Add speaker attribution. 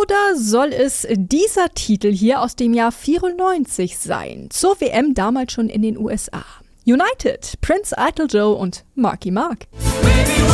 Speaker 1: Oder soll es dieser Titel hier aus dem Jahr 94 sein? Zur WM damals schon in den USA. United, Prince Idol Joe und Marky Mark.
Speaker 2: Baby,